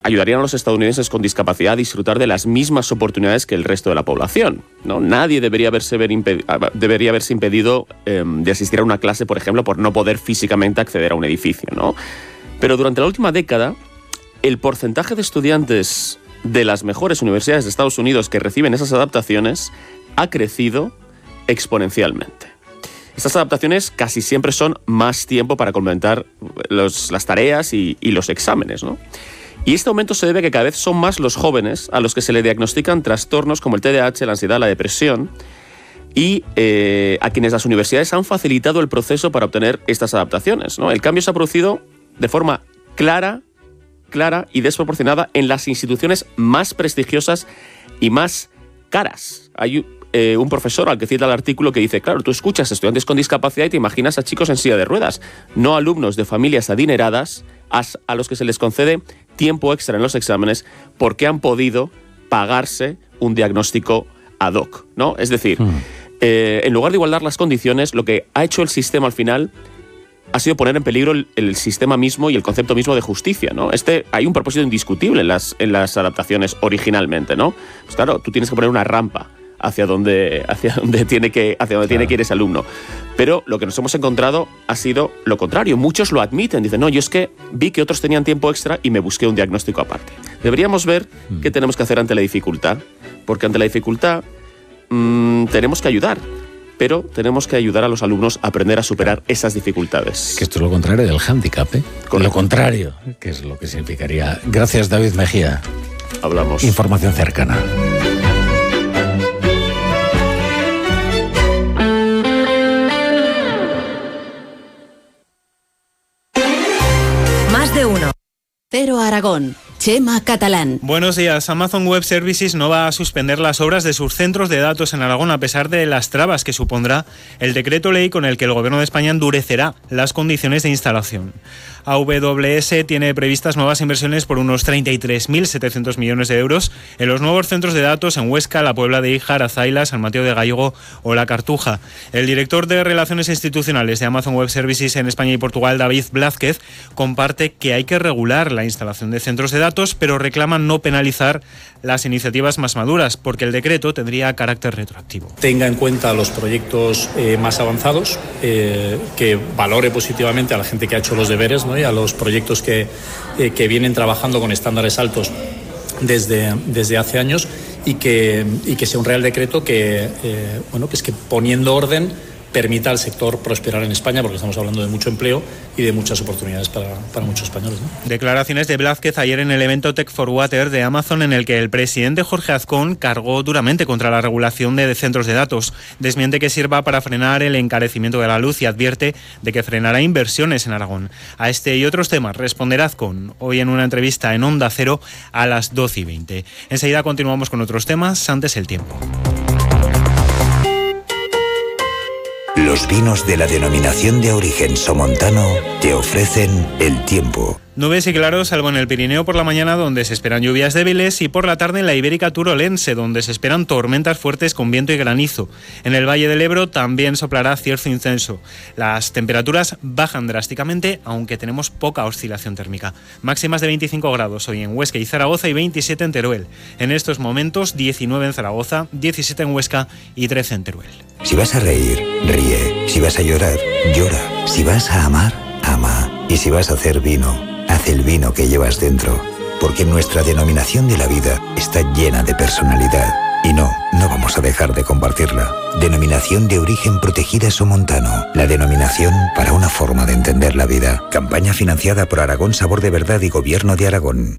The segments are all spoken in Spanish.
ayudarían a los estadounidenses con discapacidad a disfrutar de las mismas oportunidades que el resto de la población, ¿no? Nadie debería verse impedido de asistir a una clase, por ejemplo, por no poder físicamente acceder a un edificio, ¿no? Pero durante la última década, el porcentaje de estudiantes de las mejores universidades de Estados Unidos que reciben esas adaptaciones ha crecido exponencialmente. Estas adaptaciones casi siempre son más tiempo para complementar las tareas y los exámenes, ¿no? Y este aumento se debe a que cada vez son más los jóvenes a los que se le diagnostican trastornos como el TDAH, la ansiedad, la depresión, y a quienes las universidades han facilitado el proceso para obtener estas adaptaciones, ¿no? El cambio se ha producido de forma clara y desproporcionada en las instituciones más prestigiosas y más caras. Hay un profesor al que cita el artículo que dice, claro, tú escuchas estudiantes con discapacidad y te imaginas a chicos en silla de ruedas, no alumnos de familias adineradas a los que se les concede tiempo extra en los exámenes porque han podido pagarse un diagnóstico ad hoc, ¿no? Es decir, en lugar de igualar las condiciones, lo que ha hecho el sistema al final ha sido poner en peligro el sistema mismo y el concepto mismo de justicia, ¿no? Hay un propósito indiscutible en las adaptaciones originalmente, ¿no? Pues claro, tú tienes que poner una rampa hacia donde tiene que ir ese alumno. Pero lo que nos hemos encontrado ha sido lo contrario. Muchos lo admiten, dicen, no, yo es que vi que otros tenían tiempo extra y me busqué un diagnóstico aparte. Deberíamos ver qué tenemos que hacer ante la dificultad, porque ante la dificultad tenemos que ayudar, pero tenemos que ayudar a los alumnos a aprender a superar esas dificultades. Que esto es lo contrario del hándicap, ¿eh? Con lo contrario, que es lo que significaría. Gracias, David Mejía. Hablamos. Información cercana. Más de uno. Cero Aragón. Chema Catalán. Buenos días. Amazon Web Services no va a suspender las obras de sus centros de datos en Aragón a pesar de las trabas que supondrá el decreto ley con el que el Gobierno de España endurecerá las condiciones de instalación. AWS tiene previstas nuevas inversiones por unos 33.700 millones de euros en los nuevos centros de datos en Huesca, La Puebla de Híjar, Azayla, San Mateo de Gállego o La Cartuja. El director de Relaciones Institucionales de Amazon Web Services en España y Portugal, David Blázquez, comparte que hay que regular la instalación de centros de datos, pero reclaman no penalizar las iniciativas más maduras, porque el decreto tendría carácter retroactivo. Tenga en cuenta los proyectos más avanzados, que valore positivamente a la gente que ha hecho los deberes, ¿no? Y a los proyectos que vienen trabajando con estándares altos desde hace años y que sea un real decreto que es que poniendo orden permita al sector prosperar en España, porque estamos hablando de mucho empleo y de muchas oportunidades para muchos españoles, ¿no? Declaraciones de Blázquez ayer en el evento Tech for Water de Amazon, en el que el presidente Jorge Azcón cargó duramente contra la regulación de centros de datos. Desmiente que sirva para frenar el encarecimiento de la luz y advierte de que frenará inversiones en Aragón. A este y otros temas responderá Azcón hoy en una entrevista en Onda Cero a las 12:20. Enseguida continuamos con otros temas, antes el tiempo. Los vinos de la denominación de origen somontano te ofrecen el tiempo. Nubes y claros, salvo en el Pirineo por la mañana, donde se esperan lluvias débiles, y por la tarde en la Ibérica Turolense, donde se esperan tormentas fuertes con viento y granizo. En el Valle del Ebro también soplará cierzo intenso. Las temperaturas bajan drásticamente, aunque tenemos poca oscilación térmica. Máximas de 25 grados hoy en Huesca y Zaragoza y 27 en Teruel. En estos momentos 19 en Zaragoza, 17 en Huesca y 13 en Teruel. Si vas a reír, ríe. Si vas a llorar, llora. Si vas a amar, ama. Y si vas a hacer vino, haz el vino que llevas dentro. Porque nuestra denominación de la vida está llena de personalidad. Y no vamos a dejar de compartirla. Denominación de origen protegida somontano. La denominación para una forma de entender la vida. Campaña financiada por Aragón Sabor de Verdad y Gobierno de Aragón.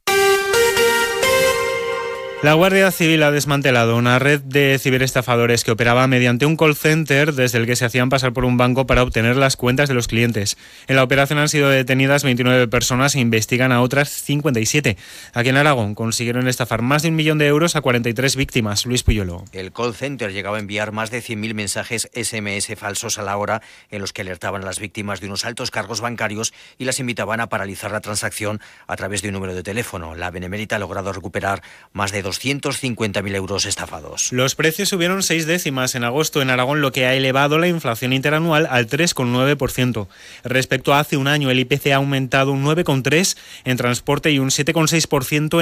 La Guardia Civil ha desmantelado una red de ciberestafadores que operaba mediante un call center desde el que se hacían pasar por un banco para obtener las cuentas de los clientes. En la operación han sido detenidas 29 personas e investigan a otras 57. Aquí en Aragón consiguieron estafar más de 1 millón de euros a 43 víctimas. Luis Puyolo. El call center llegaba a enviar más de 100.000 mensajes SMS falsos a la hora, en los que alertaban a las víctimas de unos altos cargos bancarios y las invitaban a paralizar la transacción a través de un número de teléfono. La Benemérita ha logrado recuperar más de 2 250.000 euros estafados. Los precios subieron 6 décimas en agosto en Aragón, lo que ha elevado la inflación interanual al 3,9%. Respecto a hace un año, el IPC ha aumentado un 9,3% en transporte y un 7,6%